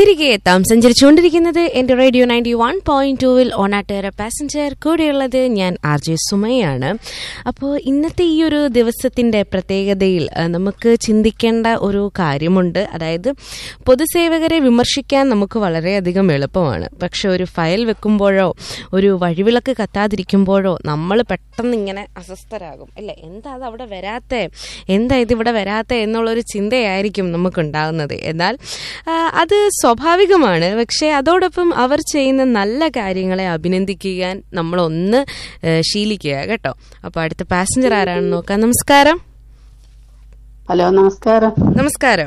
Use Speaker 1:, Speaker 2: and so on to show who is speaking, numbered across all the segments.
Speaker 1: തിരികെ എത്താം. സഞ്ചരിച്ചുകൊണ്ടിരിക്കുന്നത് എൻ്റെ റേഡിയോ 91.2 ഓണാട്ടുകര പാസഞ്ചർ. കൂടെയുള്ളത് ഞാൻ RJ സുമയാണ്. അപ്പോൾ ഇന്നത്തെ ഈ ഒരു ദിവസത്തിൻ്റെ പ്രത്യേകതയിൽ നമുക്ക് ചിന്തിക്കേണ്ട ഒരു കാര്യമുണ്ട്. അതായത് പൊതുസേവകരെ വിമർശിക്കാൻ നമുക്ക് വളരെയധികം എളുപ്പമാണ്. പക്ഷെ ഒരു ഫയൽ വെക്കുമ്പോഴോ ഒരു വഴിവിളക്ക് കത്താതിരിക്കുമ്പോഴോ നമ്മൾ പെട്ടെന്ന് ഇങ്ങനെ അസ്വസ്ഥരാകും അല്ലേ. എന്താ അത് അവിടെ വരാത്തേ, എന്താ ഇതിവിടെ വരാത്തേ എന്നുള്ളൊരു ചിന്തയായിരിക്കും നമുക്കുണ്ടാകുന്നത്. എന്നാൽ അത് സ്വാഭാവികമാണ്. പക്ഷെ അതോടൊപ്പം അവർ ചെയ്യുന്ന നല്ല കാര്യങ്ങളെ അഭിനന്ദിക്കാൻ നമ്മളൊന്ന് ശീലിക്കുക കേട്ടോ. അപ്പൊ അടുത്ത പാസഞ്ചർ ആരാണെന്ന് നോക്കാം. നമസ്കാരം.
Speaker 2: ഹലോ, നമസ്കാരം.
Speaker 1: നമസ്കാരം.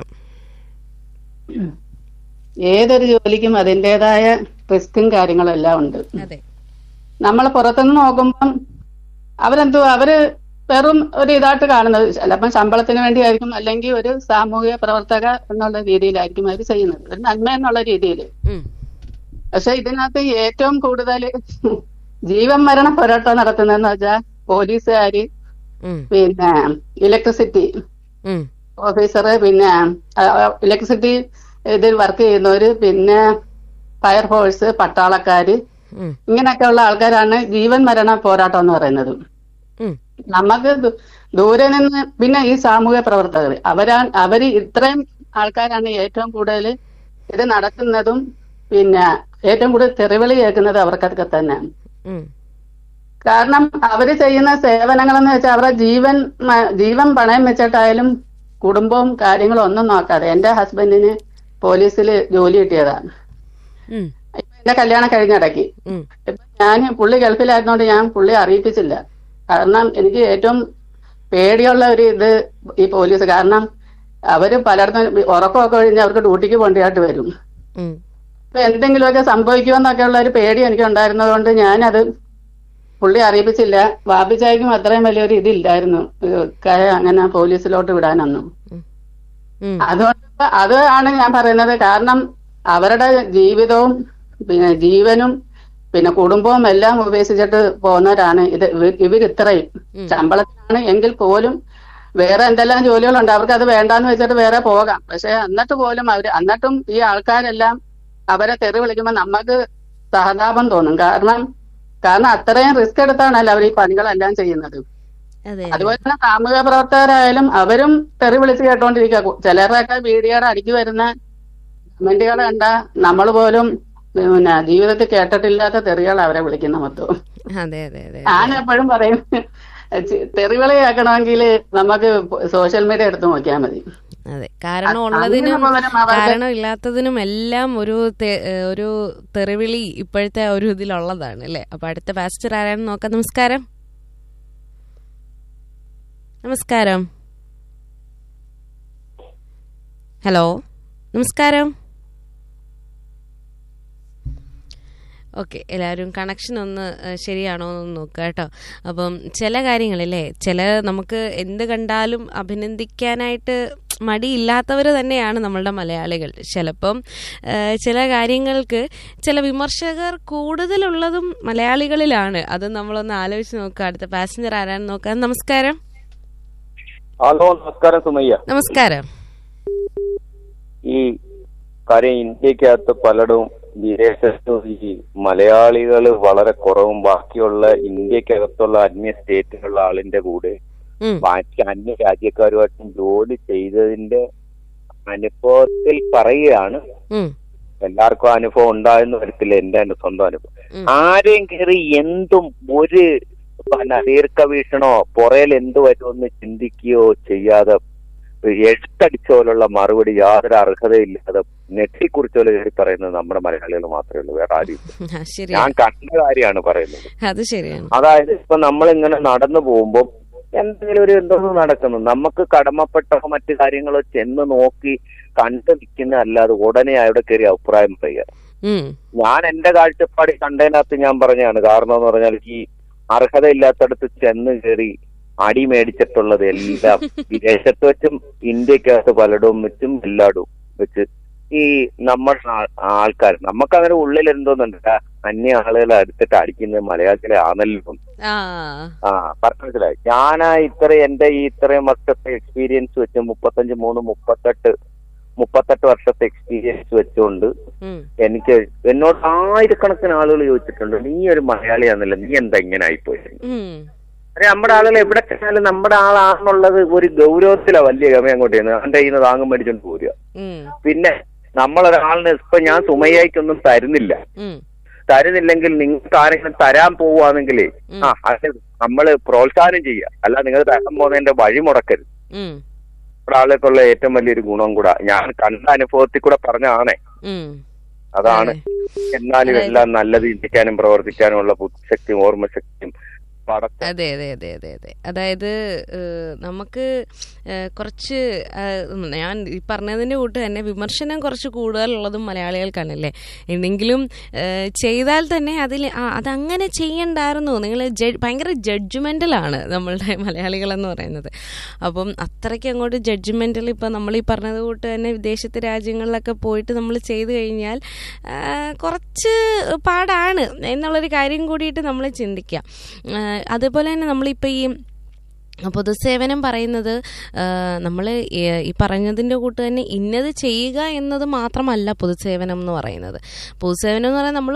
Speaker 2: ഏതൊരു ജോലിക്കും അതിൻ്റെതായ റിസ്കും കാര്യങ്ങളും എല്ലാം ഉണ്ട്.
Speaker 1: അതെ,
Speaker 2: നമ്മൾ പുറത്തുനിന്ന് നോക്കുമ്പം അവര് വെറും ഒരു ഇതായിട്ട് കാണുന്നത്. ചിലപ്പം ശമ്പളത്തിന് വേണ്ടിയായിരിക്കും, അല്ലെങ്കിൽ ഒരു സാമൂഹിക പ്രവർത്തക എന്നുള്ള രീതിയിലായിരിക്കും അവർ ചെയ്യുന്നത്, ഒരു നന്മ എന്നുള്ള രീതിയിൽ. പക്ഷെ ഇതിനകത്ത് ഏറ്റവും കൂടുതൽ ജീവൻ മരണ പോരാട്ടം നടത്തുന്നതെന്ന് വെച്ചാൽ പോലീസുകാര്, പിന്നെ ഇലക്ട്രിസിറ്റി ഓഫീസർ, പിന്നെ ഇലക്ട്രിസിറ്റി ഇതിൽ വർക്ക് ചെയ്യുന്നവര്, പിന്നെ ഫയർഫോഴ്സ്, പട്ടാളക്കാര്, ഇങ്ങനെയൊക്കെയുള്ള ആൾക്കാരാണ് ജീവൻ മരണ പോരാട്ടം എന്ന് പറയുന്നത്. നമുക്ക് ദൂരെ നിന്ന് പിന്നെ ഈ സാമൂഹ്യ പ്രവർത്തകർ അവര് ഇത്രയും ആൾക്കാരാണ് ഏറ്റവും കൂടുതൽ ഇത് നടത്തുന്നതും, പിന്നെ ഏറ്റവും കൂടുതൽ തെറിവിളി കേൾക്കുന്നത് അവർക്കൊക്കെ തന്നെയാണ്. കാരണം അവര് ചെയ്യുന്ന സേവനങ്ങളെന്ന് വെച്ചാൽ അവരുടെ ജീവൻ പണയം വെച്ചിട്ടായാലും കുടുംബവും കാര്യങ്ങളും ഒന്നും നോക്കാതെ. എന്റെ ഹസ്ബൻഡിന് പോലീസിൽ ജോലി കിട്ടിയതാണ്. ഇപ്പൊ എന്റെ കല്യാണം കഴിഞ്ഞിടയ്ക്ക്. ഇപ്പൊ പുള്ളി ഗൾഫിലായിരുന്നോണ്ട് ഞാൻ പുള്ളിയെ അറിയിപ്പിച്ചില്ല. കാരണം എനിക്ക് ഏറ്റവും പേടിയുള്ള ഒരു ഇത് ഈ പോലീസ്. കാരണം അവര് പലർക്കും ഉറക്കമൊക്കെ കഴിഞ്ഞ് അവർക്ക് ഡ്യൂട്ടിക്ക് പോകേണ്ടതായിട്ട് വരും. ഇപ്പൊ എന്തെങ്കിലുമൊക്കെ സംഭവിക്കുമെന്നൊക്കെ ഉള്ള ഒരു പേടി എനിക്ക് ഉണ്ടായിരുന്നത് കൊണ്ട് ഞാനത് പുള്ളി അറിയിപ്പിച്ചില്ല. വാപ്പിച്ചായ്ക്കും അത്രയും വലിയൊരു ഇതില്ലായിരുന്നു അങ്ങനെ പോലീസിലോട്ട് വിടാനൊന്നും. അതുകൊണ്ട് അതാണ് ഞാൻ പറയുന്നത്. കാരണം അവരുടെ ജീവിതവും പിന്നെ ജീവനും പിന്നെ കുടുംബവും എല്ലാം ഉപേക്ഷിച്ചിട്ട് പോകുന്നവരാണ് ഇവരിത്രയും ശമ്പളത്തിനാണ് എങ്കിൽ പോലും വേറെ എന്തെല്ലാം ജോലികളുണ്ട്, അവർക്ക് അത് വേണ്ടാന്ന് വെച്ചിട്ട് വേറെ പോകാം. പക്ഷെ എന്നിട്ടും ഈ ആൾക്കാരെല്ലാം അവരെ തെറി വിളിക്കുമ്പോൾ നമുക്ക് സഹതാപം തോന്നും. കാരണം അത്രയും റിസ്ക് എടുത്താണല്ലോ അവർ ഈ പണികളെല്ലാം ചെയ്യുന്നത്. അതുപോലെ തന്നെ സാമൂഹിക പ്രവർത്തകരായാലും അവരും തെറി വിളിച്ച് കേട്ടോണ്ടിരിക്കുക. ചിലരുടെയൊക്കെ വീഡിയോയുടെ അടിക്ക് വരുന്ന കമന്റുകൾ കണ്ട നമ്മൾ പോലും പിന്നെ ജീവിതത്തിൽ കേട്ടിട്ടില്ലാത്ത തെറികൾ അവരെ വിളിക്കുന്ന മൊത്തം. ഞാൻ എപ്പോഴും പറയും, തെറിവിളി കേൾക്കണമെങ്കിൽ നമുക്ക് സോഷ്യൽ മീഡിയ എടുത്ത് നോക്കിയാൽ മതി.
Speaker 1: അതെ, കാരണം ഉള്ളതിനും കാരണം ഇല്ലാത്തതിനും എല്ലാം ഒരു തെറിവിളി ഇപ്പോഴത്തെ ഒരു ഇതിലുള്ളതാണ് അല്ലെ. അപ്പൊ അടുത്ത പാസ്റ്റർ ആരാണെന്ന് നോക്കാം. നമസ്കാരം. നമസ്കാരം. ഹലോ, നമസ്കാരം. ഓക്കെ, എല്ലാവരും കണക്ഷൻ ഒന്ന് ശരിയാണോ എന്ന് നോക്കുക കേട്ടോ. അപ്പം ചില കാര്യങ്ങളില്ലേ, നമുക്ക് എന്ത് കണ്ടാലും അഭിനന്ദിക്കാനായിട്ട് മടിയില്ലാത്തവർ തന്നെയാണ് നമ്മളുടെ മലയാളികൾ. ചിലപ്പം ചില കാര്യങ്ങൾക്ക് ചില വിമർശകർ കൂടുതലുള്ളതും മലയാളികളിലാണ്. അത് നമ്മളൊന്ന് ആലോചിച്ച് നോക്കുക. അടുത്ത പാസഞ്ചർ ആരാണെന്ന് നോക്കാം. നമസ്കാരം.
Speaker 3: ഹലോ, നമസ്കാരം സുമയ്യ.
Speaker 1: നമസ്കാരം.
Speaker 3: ഈ കാര്യം ഇന്ത്യക്കകത്ത് പലരും വിദേശത്ത് ഈ മലയാളികൾ വളരെ കുറവും, ബാക്കിയുള്ള ഇന്ത്യക്കകത്തുള്ള അന്യ സ്റ്റേറ്റിലുള്ള ആളിന്റെ കൂടെ ബാക്കി അന്യ രാജ്യക്കാരുമായിട്ടും ജോലി ചെയ്തതിന്റെ അനുഭവത്തിൽ പറയുകയാണ്. എല്ലാവർക്കും അനുഭവം ഉണ്ടായെന്ന് വരത്തില്ല, എന്റെ സ്വന്തം അനുഭവം. ആരെയും കയറി എന്തും ഒരു ദീർഘവീക്ഷണോ പുറയിൽ എന്ത് വരുമെന്ന് ചിന്തിക്കുകയോ ചെയ്യാതെ എഴുത്തടിച്ച പോലുള്ള മറുപടി യാതൊരു അർഹതയില്ലാതെ നെറ്റിക്കുറിച്ച പോലെ കയറി പറയുന്നത് നമ്മുടെ മലയാളികൾ മാത്രമേ ഉള്ളൂ, വേറെ ആരും. ഞാൻ കണ്ട കാര്യമാണ് പറയുന്നത്. അതായത് ഇപ്പൊ നമ്മളിങ്ങനെ നടന്നു പോകുമ്പോൾ എന്തെങ്കിലും ഒരു എന്തോന്ന് നടക്കുന്നു, നമുക്ക് കടമപ്പെട്ട മറ്റു കാര്യങ്ങളോ ചെന്ന് നോക്കി കണ്ടു നിൽക്കുന്ന അല്ലാതെ ഉടനെ അവിടെ കയറി അഭിപ്രായം പറയുക. ഞാൻ എന്റെ കാഴ്ചപ്പാടി കണ്ടതിനകത്ത് ഞാൻ പറഞ്ഞാണ്. കാരണം എന്ന് പറഞ്ഞാൽ ഈ അർഹതയില്ലാത്തടത്ത് ചെന്ന് കയറി അടി മേടിച്ചിട്ടുള്ളത് എല്ലാം വിദേശത്ത് വെച്ചും ഇന്ത്യക്കകത്ത് പലയിടവും വെച്ചും എല്ലായിടവും വെച്ച് ഈ നമ്മുടെ ആൾക്കാർ നമുക്കങ്ങനെ ഉള്ളിൽ എന്തോന്നുണ്ട്, അന്യ ആളുകളെ അടുത്തിട്ട് അടിക്കുന്നത് മലയാളത്തിലെ ആണല്ലോ. മനസ്സിലായി. ഞാൻ എന്റെ ഈ ഇത്രയും വർഷത്തെ എക്സ്പീരിയൻസ് വെച്ച് 35, 38 38 വർഷത്തെ എക്സ്പീരിയൻസ് വെച്ചുകൊണ്ട് എന്നോട് ആയിരക്കണക്കിന് ആളുകൾ ചോദിച്ചിട്ടുണ്ട്, നീ ഒരു മലയാളിയാണല്ലോ, നീ എന്താ ഇങ്ങനെ ആയിപ്പോയി. നമ്മുടെ ആളുകൾ എവിടെ ചെന്നാലും നമ്മുടെ ആളാണെന്നുള്ളത് ഒരു ഗൗരവത്തിലാ വലിയ ഗമ അങ്ങോട്ട് ചെയ്യുന്നത്. അവന്റെ കയ്യിൽ നിന്ന് താങ്ങും മേടിച്ചോണ്ട് പോരുക. പിന്നെ നമ്മളൊരാളിന് ഇപ്പൊ ഞാൻ സുമയ്യക്കൊന്നും തരുന്നില്ലെങ്കിൽ നിങ്ങൾക്ക് ആരെങ്കിലും തരാൻ പോവുകയാണെങ്കിൽ അത് നമ്മള് പ്രോത്സാഹനം ചെയ്യുക, അല്ല നിങ്ങൾ തരാൻ പോകുന്നതിന്റെ വഴി മുടക്കരുത്. നമ്മുടെ ആളുകൾക്കുള്ള ഏറ്റവും വലിയൊരു ഗുണം കൂടെ ഞാൻ കണ്ട അനുഭവത്തിൽ കൂടെ പറഞ്ഞാണേ. അതാണ്. എന്നാലും എല്ലാം നല്ലത് ചിന്തിക്കാനും പ്രവർത്തിക്കാനും ഉള്ള ബുദ്ധിശക്തിയും ഓർമ്മശക്തിയും.
Speaker 1: അതെ അതെ അതെ അതെ അതെ. അതായത് നമുക്ക് കുറച്ച് ഞാൻ ഈ പറഞ്ഞതിൻ്റെ കൂട്ട് തന്നെ വിമർശനം കുറച്ച് കൂടുതലുള്ളതും മലയാളികൾക്കാണല്ലേ. എന്തെങ്കിലും ചെയ്താൽ തന്നെ അതങ്ങനെ ചെയ്യണ്ടായിരുന്നു, നിങ്ങൾ ഭയങ്കര ജഡ്ജ്മെൻ്റലാണ് നമ്മളുടെ മലയാളികളെന്ന് പറയുന്നത്. അപ്പം അത്രയ്ക്ക് അങ്ങോട്ട് ജഡ്ജ്മെൻ്റൽ ഇപ്പം നമ്മൾ ഈ പറഞ്ഞത് കൂട്ട് തന്നെ വിദേശത്തെ രാജ്യങ്ങളിലൊക്കെ പോയിട്ട് നമ്മൾ ചെയ്തു കഴിഞ്ഞാൽ കുറച്ച് പാടാണ് എന്നുള്ളൊരു കാര്യം കൂടിയിട്ട് നമ്മൾ ചിന്തിക്കാം. അതുപോലെ തന്നെ നമ്മളിപ്പോൾ ഈ പൊതുസേവനം പറയുന്നത് നമ്മൾ ഈ പറഞ്ഞതിൻ്റെ കൂട്ട് തന്നെ ഇന്നത് ചെയ്യുക എന്നത് മാത്രമല്ല പൊതുസേവനം എന്ന് പറയുന്നത്. പൊതുസേവനം എന്ന് പറയുന്നത് നമ്മൾ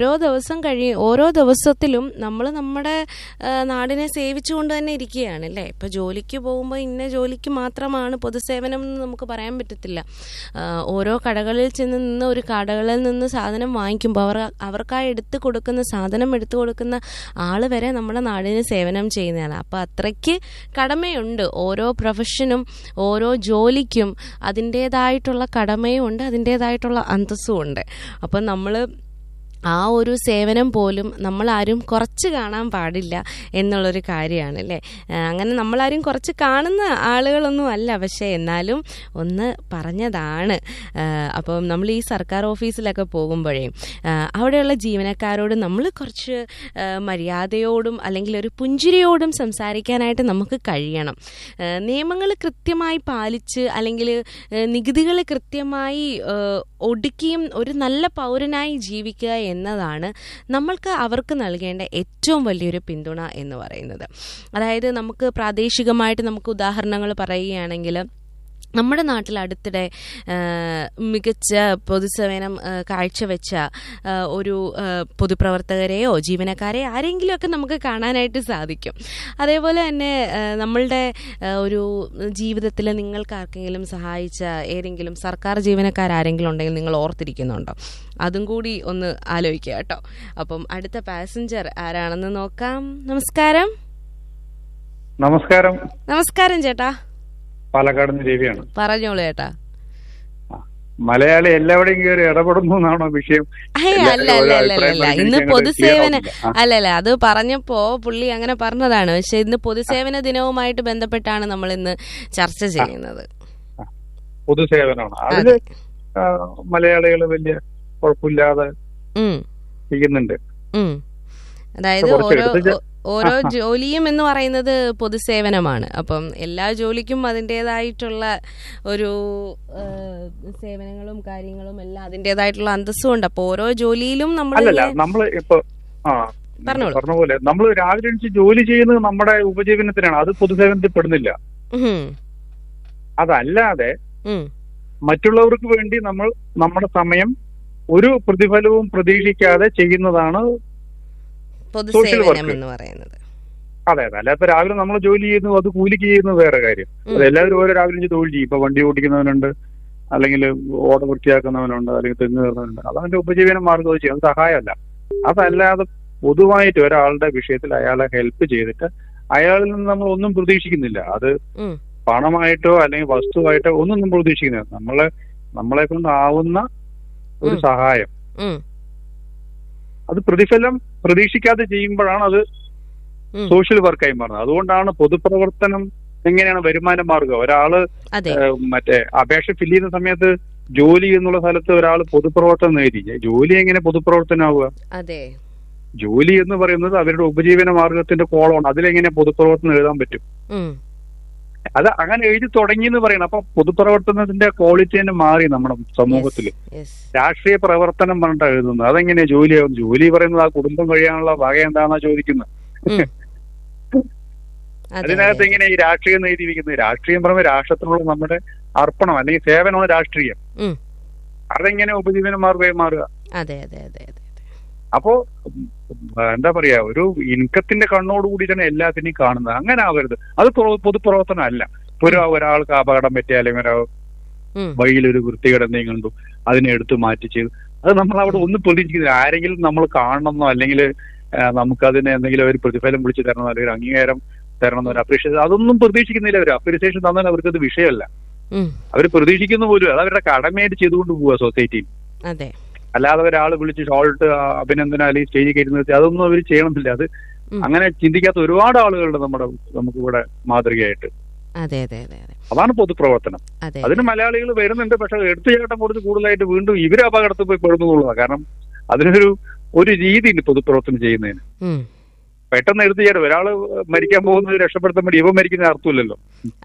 Speaker 1: ഓരോ ദിവസത്തിലും നമ്മൾ നമ്മുടെ നാടിനെ സേവിച്ചുകൊണ്ട് തന്നെ ഇരിക്കുകയാണ് അല്ലേ. ഇപ്പോൾ ജോലിക്ക് പോകുമ്പോൾ ഇന്ന ജോലിക്ക് മാത്രമാണ് പൊതുസേവനം എന്ന് നമുക്ക് പറയാൻ പറ്റത്തില്ല. ഓരോ കടകളിൽ ചെന്ന് നിന്ന് ഒരു കടകളിൽ നിന്ന് സാധനം വാങ്ങിക്കുമ്പോൾ അവർക്ക് എടുത്തു കൊടുക്കുന്ന ആൾ വരെ നമ്മുടെ നാടിന് സേവനം ചെയ്യുന്നതാണ്. അപ്പോൾ അത്രയ്ക്ക് കടമയുണ്ട്. ഓരോ പ്രൊഫഷനും ഓരോ ജോലിക്കും അതിൻ്റേതായിട്ടുള്ള കടമയും ഉണ്ട്, അതിൻ്റേതായിട്ടുള്ള അന്തസ്സും ഉണ്ട്. അപ്പം നമ്മൾ ആ ഒരു സേവനം പോലും നമ്മളാരും കുറച്ച് കാണാൻ പാടില്ല എന്നുള്ളൊരു കാര്യമാണ് അല്ലേ. അങ്ങനെ നമ്മളാരും കുറച്ച് കാണുന്ന ആളുകളൊന്നും അല്ല, പക്ഷേ എന്നാലും ഒന്ന് പറഞ്ഞതാണ്. അപ്പം നമ്മൾ ഈ സർക്കാർ ഓഫീസിലൊക്കെ പോകുമ്പോഴേ അവിടെയുള്ള ജീവനക്കാരോട് നമ്മൾ കുറച്ച് മര്യാദയോടും അല്ലെങ്കിൽ ഒരു പുഞ്ചിരിയോടും സംസാരിക്കാനായിട്ട് നമുക്ക് കഴിയണം. നിയമങ്ങൾ കൃത്യമായി പാലിച്ച് അല്ലെങ്കിൽ നികുതികൾ കൃത്യമായി ഒടുക്കിയും ഒരു നല്ല പൗരനായി ജീവിക്കുക എന്നതാണ് നമ്മൾക്ക് അവർക്ക് നൽകേണ്ട ഏറ്റവും വലിയൊരു പിന്തുണ എന്ന് പറയുന്നത്. അതായത് നമുക്ക് പ്രാദേശികമായിട്ട് നമുക്ക് ഉദാഹരണങ്ങൾ പറയുകയാണെങ്കിൽ നമ്മുടെ നാട്ടിൽ അടുത്തിടെ മികച്ച പൊതുസേവനം കാഴ്ചവെച്ച ഒരു പൊതുപ്രവർത്തകരെയോ ജീവനക്കാരെയോ ആരെങ്കിലുമൊക്കെ നമുക്ക് കാണാനായിട്ട് സാധിക്കും. അതേപോലെ തന്നെ നമ്മളുടെ ഒരു ജീവിതത്തിൽ നിങ്ങൾക്ക് ആർക്കെങ്കിലും സഹായിച്ച ഏതെങ്കിലും സർക്കാർ ജീവനക്കാരെങ്കിലും ഉണ്ടെങ്കിൽ നിങ്ങൾ ഓർത്തിരിക്കുന്നുണ്ടോ? അതും കൂടി ഒന്ന് ആലോചിക്കുക കേട്ടോ. അപ്പം അടുത്ത പാസഞ്ചർ ആരാണെന്ന് നോക്കാം. നമസ്കാരം. നമസ്കാരം ചേട്ടാ.
Speaker 4: പാലക്കാട് രവിയാണ്.
Speaker 1: പറഞ്ഞോളൂ ചേട്ടാ.
Speaker 4: മലയാളി എല്ലാവരുടെയും കയറി ഇടപെടുന്നു എന്നാണോ വിഷയം?
Speaker 1: അല്ല ഇന്ന് പൊതുസേവന അല്ലല്ല അത് പറഞ്ഞപ്പോ പുള്ളി അങ്ങനെ പറഞ്ഞതാണ്. പക്ഷെ ഇന്ന് പൊതുസേവന ദിനവുമായിട്ട് ബന്ധപ്പെട്ടാണ് നമ്മൾ ഇന്ന് ചർച്ച ചെയ്യുന്നത്.
Speaker 4: പൊതുസേവനമാണ് അതില് മലയാളികൾ വലിയ കുഴപ്പമില്ലാതെ ചെയ്യുന്നുണ്ട്.
Speaker 1: അതായത് ഓരോ ജോലിയും എന്ന് പറയുന്നത് പൊതുസേവനമാണ്. അപ്പം എല്ലാ ജോലിക്കും അതിൻ്റെതായിട്ടുള്ള ഒരു സേവനങ്ങളും കാര്യങ്ങളും എല്ലാം അതിൻ്റെതായിട്ടുള്ള അന്തസ്സും ഉണ്ട്. അപ്പൊ ഓരോ ജോലിയിലും
Speaker 4: നമ്മൾ ഇപ്പൊ പറഞ്ഞ പോലെ നമ്മൾ രാവിലെ എണീച്ച് ജോലി ചെയ്യുന്നത് നമ്മുടെ ഉപജീവനത്തിനാണ്. അത് പൊതുസേവനത്തിൽ പെടുന്നില്ല. അതല്ലാതെ മറ്റുള്ളവർക്ക് വേണ്ടി നമ്മൾ നമ്മുടെ സമയം ഒരു പ്രതിഫലവും പ്രതീക്ഷിക്കാതെ ചെയ്യുന്നതാണ് സോഷ്യൽ വർക്ക് എന്ന് പറയുന്നത്. അതെ അതെ. അല്ല ഇപ്പൊ രാവിലെ നമ്മൾ ജോലി ചെയ്യുന്നു, അത് കൂലിക്ക് ചെയ്യുന്നത് വേറെ കാര്യം. അത് എല്ലാവരും ഓരോ രാവിലെ തൊഴിൽ ചെയ്യും. ഇപ്പൊ വണ്ടി ഓടിക്കുന്നവനുണ്ട്, അല്ലെങ്കിൽ ഓട വൃത്തിയാക്കുന്നവനുണ്ട്, അല്ലെങ്കിൽ തെങ്ങ് കയറുന്നവനുണ്ട്. അതവന്റെ ഉപജീവന മാർഗം അത് ചെയ്യും. സഹായമല്ല. അതല്ലാതെ പൊതുവായിട്ട് ഒരാളുടെ വിഷയത്തിൽ അയാളെ ഹെൽപ്പ് ചെയ്തിട്ട് അയാളിൽ നിന്ന് നമ്മൾ ഒന്നും പ്രതീക്ഷിക്കുന്നില്ല. അത് പണമായിട്ടോ അല്ലെങ്കിൽ വസ്തുവായിട്ടോ ഒന്നും പ്രതീക്ഷിക്കുന്നില്ല. നമ്മളെ കൊണ്ടാവുന്ന ഒരു സഹായം, അത് പ്രതിഫലം പ്രതീക്ഷിക്കാതെ ചെയ്യുമ്പോഴാണ് അത് സോഷ്യൽ വർക്കായി മാറുന്നത്. അതുകൊണ്ടാണ് പൊതുപ്രവർത്തനം എങ്ങനെയാണ് വരുമാന മാർഗം. ഒരാള് മറ്റേ അപേക്ഷ ഫില്ല് ചെയ്യുന്ന സമയത്ത് ജോലി എന്നുള്ള സ്ഥലത്ത് ഒരാൾ പൊതുപ്രവർത്തനം നേടി, ജോലി എങ്ങനെ പൊതുപ്രവർത്തനമാവുക? ജോലി എന്ന് പറയുന്നത് അവരുടെ ഉപജീവന മാർഗത്തിന്റെ കോളമാണ്. അതിലെങ്ങനെ പൊതുപ്രവർത്തനം എഴുതാൻ പറ്റും? അത് അങ്ങനെ എഴുതി തുടങ്ങി എന്ന് പറയണം. അപ്പൊ പൊതുപ്രവർത്തനത്തിന്റെ ക്വാളിറ്റി തന്നെ മാറി നമ്മുടെ സമൂഹത്തില്. രാഷ്ട്രീയ പ്രവർത്തനം പറഞ്ഞിട്ട് എഴുതുന്നത് അതെങ്ങനെയാ ജോലിയാവും? ജോലി പറയുന്നത് ആ കുടുംബം കഴിയാനുള്ള വക എന്താണെന്നാ ചോദിക്കുന്നത്. അതിനകത്ത് എങ്ങനെ ഈ രാഷ്ട്രീയം എഴുതിയിരിക്കുന്നത്? രാഷ്ട്രീയം പറയുമ്പോൾ രാഷ്ട്രത്തിനുള്ള നമ്മുടെ അർപ്പണം അല്ലെങ്കിൽ സേവനമാണ് രാഷ്ട്രീയം. അതെങ്ങനെ ഉപജീവന മാർഗമായി മാറുക?
Speaker 1: അതെ അതെ അതെ അതെ.
Speaker 4: അപ്പോ എന്താ പറയാ, ഒരു ഇൻകത്തിന്റെ കണ്ണോടുകൂടിയിട്ടാണ് എല്ലാത്തിനെയും കാണുന്നത്. അങ്ങനെ ആവരുത്. അത് പൊതുപ്രവർത്തനം അല്ല. ഇപ്പൊ ഒരാൾക്ക് അപകടം പറ്റിയ അല്ലെങ്കിൽ ഒരാൾ വഴിയിലൊരു വൃത്തികേട് എന്തെങ്കിലും കണ്ടു, അതിനെ എടുത്ത് മാറ്റി ചെയ്തു, അത് നമ്മൾ അവിടെ ഒന്നും പ്രതീക്ഷിക്കുന്നില്ല. ആരെങ്കിലും നമ്മൾ കാണണമെന്നോ അല്ലെങ്കിൽ നമുക്കതിന് എന്തെങ്കിലും ഒരു പ്രതിഫലം വിളിച്ചു തരണമെന്നോ അല്ലെങ്കിൽ അംഗീകാരം തരണമെന്നോ ഒരു അപ്രീഷിയേഷൻ അതൊന്നും പ്രതീക്ഷിക്കുന്നില്ല. അവർ അപ്രീസിയേഷൻ തന്നാൽ അവർക്കത് വിഷയമല്ല. അവർ പ്രതീക്ഷിക്കുന്ന പോലും അത് അവരുടെ കടമയായിട്ട് ചെയ്തുകൊണ്ട് പോവുക സൊസൈറ്റിയിൽ. അല്ലാതെ ഒരാൾ വിളിച്ച് ഷോൾട്ട് അഭിനന്ദനം അല്ലെങ്കിൽ സ്റ്റേജിൽ കയറ്റുന്നത് അതൊന്നും അവർ ചെയ്യണമെന്നില്ല. അത് അങ്ങനെ ചിന്തിക്കാത്ത ഒരുപാട് ആളുകളുണ്ട് നമുക്കിവിടെ മാതൃകയായിട്ട്. അതാണ് പൊതുപ്രവർത്തനം. അതിന് മലയാളികൾ വരുന്നുണ്ട്. പക്ഷെ എടുത്തുചാട്ടം കുറച്ച് കൂടുതലായിട്ട് വീണ്ടും ഇവര് അപകടത്തിൽ പോയി പെടുന്നുള്ളതാണ്. കാരണം അതിനൊരു രീതിയുണ്ട് പൊതുപ്രവർത്തനം ചെയ്യുന്നതിന്. പെട്ടെന്ന് എടുത്തുചാട്ടം ഒരാള് മരിക്കാൻ പോകുന്നത് രക്ഷപ്പെടുത്താൻ വേണ്ടി ഇവ മരിക്കുന്ന അർത്ഥമില്ലല്ലോ.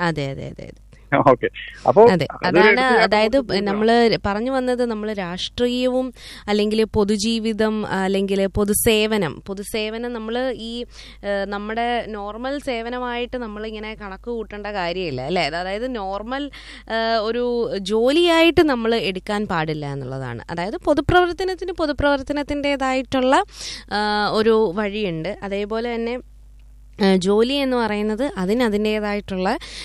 Speaker 1: അതെ, അതാണ്. അതായത് നമ്മൾ പറഞ്ഞു വന്നത്, നമ്മൾ രാഷ്ട്രീയവും അല്ലെങ്കിൽ പൊതുജീവിതം അല്ലെങ്കിൽ പൊതുസേവനം നമ്മൾ ഈ നമ്മുടെ നോർമൽ സേവനമായിട്ട് നമ്മൾ ഇങ്ങനെ കണക്ക് കൂട്ടേണ്ട കാര്യമില്ല അല്ലേ. അതായത് നോർമൽ ഒരു ജോലിയായിട്ട് നമ്മൾ എടുക്കാൻ പാടില്ല എന്നുള്ളതാണ്. അതായത് പൊതുപ്രവർത്തനത്തിൻ്റെതായിട്ടുള്ള ഒരു വഴിയുണ്ട്. അതേപോലെ തന്നെ ജോലി എന്ന് പറയുന്നത് അതിൻ്റേതായിട്ടുള്ള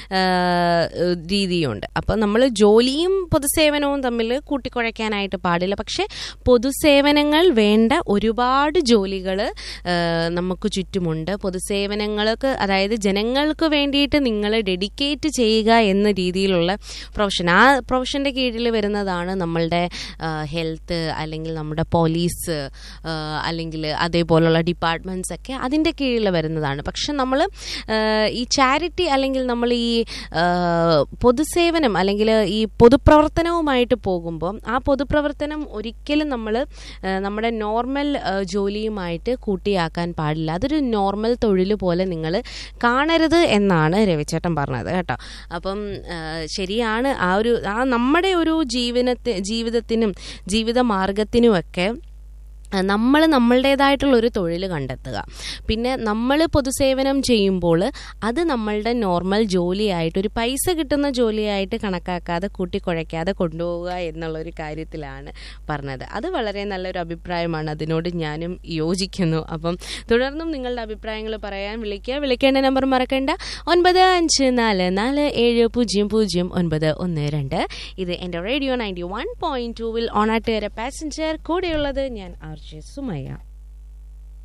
Speaker 1: രീതിയുണ്ട്. അപ്പം നമ്മൾ ജോലിയും പൊതുസേവനവും തമ്മിൽ കൂട്ടിക്കുഴയ്ക്കാനായിട്ട് പാടില്ല. പക്ഷെ പൊതുസേവനങ്ങൾ വേണ്ട ഒരുപാട് ജോലികൾ നമുക്ക് ചുറ്റുമുണ്ട്. പൊതുസേവനങ്ങൾക്ക്, അതായത് ജനങ്ങൾക്ക് വേണ്ടിയിട്ട് നിങ്ങൾ ഡെഡിക്കേറ്റ് ചെയ്യുക എന്ന രീതിയിലുള്ള പ്രൊഫഷൻ, ആ പ്രൊഫഷൻ്റെ കീഴിൽ വരുന്നതാണ് നമ്മളുടെ ഹെൽത്ത് അല്ലെങ്കിൽ നമ്മുടെ പോലീസ് അല്ലെങ്കിൽ അതേപോലുള്ള ഡിപ്പാർട്ട്മെൻറ്റ്സ് ഒക്കെ അതിൻ്റെ കീഴിൽ വരുന്നതാണ്. പക്ഷെ നമ്മൾ ഈ ചാരിറ്റി അല്ലെങ്കിൽ നമ്മൾ ഈ പൊതുസേവനം അല്ലെങ്കിൽ ഈ പൊതുപ്രവർത്തനവുമായിട്ട് പോകുമ്പോൾ ആ പൊതുപ്രവർത്തനം ഒരിക്കലും നമ്മൾ നമ്മുടെ നോർമൽ ജോലിയുമായിട്ട് കൂട്ടിയാക്കാൻ പാടില്ല. അതൊരു നോർമൽ തൊഴിൽ പോലെ നിങ്ങൾ കാണരുത് എന്നാണ് രവിചേട്ടൻ പറഞ്ഞത് കേട്ടോ. അപ്പം ശരിയാണ്. ആ നമ്മുടെ ഒരു ജീവിതത്തിനും ജീവിത മാർഗത്തിനുമൊക്കെ നമ്മൾ നമ്മളുടേതായിട്ടുള്ളൊരു തൊഴിൽ കണ്ടെത്തുക. പിന്നെ നമ്മൾ പൊതുസേവനം ചെയ്യുമ്പോൾ അത് നമ്മളുടെ നോർമൽ ജോലിയായിട്ട്, ഒരു പൈസ കിട്ടുന്ന ജോലിയായിട്ട് കണക്കാക്കാതെ കൂട്ടിക്കുഴയ്ക്കാതെ കൊണ്ടുപോവുക എന്നുള്ളൊരു കാര്യത്തിലാണ് പറഞ്ഞത്. അത് വളരെ നല്ലൊരു അഭിപ്രായമാണ്. അതിനോട് ഞാനും യോജിക്കുന്നു. അപ്പം തുടർന്നും നിങ്ങളുടെ അഭിപ്രായങ്ങൾ പറയാൻ വിളിക്കേണ്ട നമ്പർ മറക്കണ്ട, 954470000912. ഇത് എൻ്റെ റേഡിയോ 91.2 ഓണാട്ടുകാര പാസഞ്ചർ. കൂടെയുള്ളത് ഞാൻ ആർജെ സുമയ്യ.